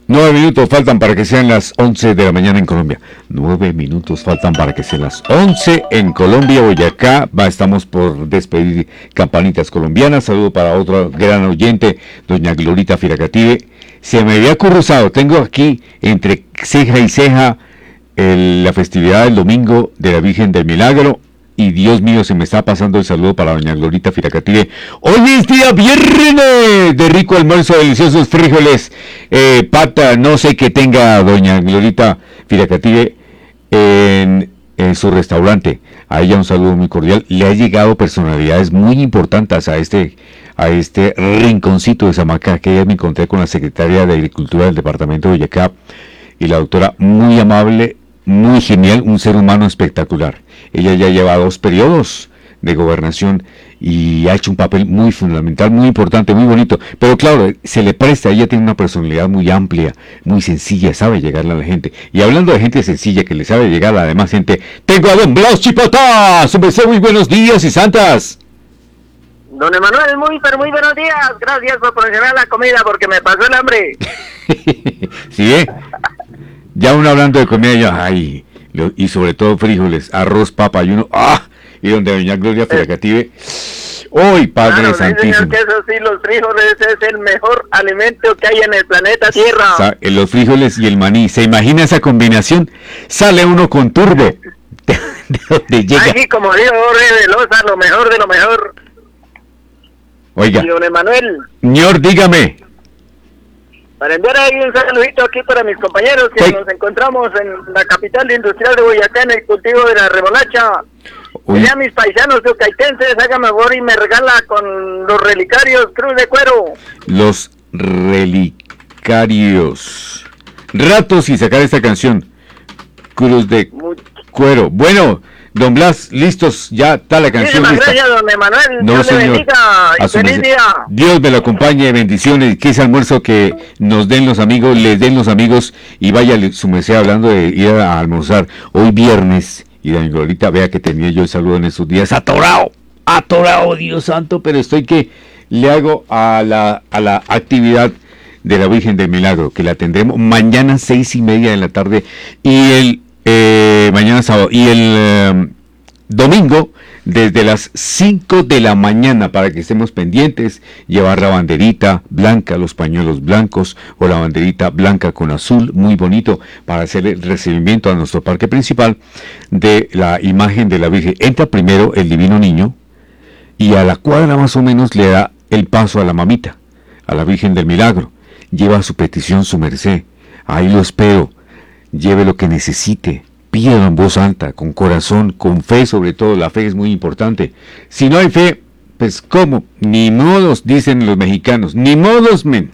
9 minutos faltan para que sean las 11 de la mañana en Colombia. 9 minutos faltan para que sean las 11 en Colombia, Boyacá. Estamos por despedir Campanitas Colombianas. Saludo para otra gran oyente, doña Glorita Firacative. Se me había cruzado, tengo aquí entre ceja y ceja la festividad del domingo de la Virgen del Milagro. Y Dios mío, se me está pasando el saludo para doña Glorita Firacative. Hoy es día viernes de rico almuerzo, deliciosos frijoles, pata, no sé qué tenga doña Glorita Firacative en su restaurante. A ella un saludo muy cordial. Le ha llegado personalidades muy importantes a este rinconcito de Zamacá, que ayer me encontré con la secretaria de Agricultura del departamento de Boyacá y la doctora, muy amable, muy genial, un ser humano espectacular. Ella ya lleva 2 periodos de gobernación y ha hecho un papel muy fundamental, muy importante, muy bonito. Pero claro, se le presta, ella tiene una personalidad muy amplia, muy sencilla, sabe llegarle a la gente. Y hablando de gente sencilla que le sabe llegar a la demás gente, tengo a don Blas Chipotá. Su merced, muy buenos días y santas. Don Emanuel, muy buenos días. Gracias por proporcionar la comida porque me pasó el hambre. ¿Sí, Ya uno hablando de comida, y sobre todo frijoles, arroz, papa y uno, y donde doña Gloria Firacative, ¡hoy, Padre Santísimo! Señor, que eso sí, los frijoles es el mejor alimento que hay en el planeta Tierra. Los frijoles y el maní, ¿se imagina esa combinación? Sale uno con turbo. ¿De dónde llega? Aquí, como dijo Jorge Velosa, lo mejor de lo mejor. Oiga. Y don Emanuel. Señor, dígame. Para enviar ahí un saludito aquí para mis compañeros que nos encontramos en la capital industrial de Boyacá en el cultivo de la remolacha. Y ya mis paisanos yucaitenses, hágame favor y me regala con los relicarios Cruz de Cuero. Los relicarios. Rato sin sacar esta canción. Cruz de Cuero. Bueno, don Blas, listos, ya está la canción. Muchísimas gracias, don Emanuel. No, Dios le bendiga y feliz día. Dios me lo acompañe, bendiciones, que ese almuerzo que nos den los amigos, les den los amigos, y vaya su merced hablando de ir a almorzar hoy viernes. Y doña Glorita, vea que tenía yo el saludo en estos días, atorado, Dios santo, pero estoy que le hago a la actividad de la Virgen del Milagro, que la tendremos mañana 6:30 de la tarde, y mañana sábado, y el domingo desde las 5 de la mañana, para que estemos pendientes, llevar la banderita blanca, los pañuelos blancos o la banderita blanca con azul, muy bonito, para hacer el recibimiento a nuestro parque principal de la imagen de la Virgen. Entra primero el Divino Niño y a la cuadra más o menos le da el paso a la mamita, a la Virgen del Milagro. Lleva su petición, su merced, ahí lo espero, lleve lo que necesite. Pídalo en voz alta, con corazón, con fe, sobre todo. La fe es muy importante. Si no hay fe, pues ¿cómo? Ni modos, dicen los mexicanos. Ni modos, men.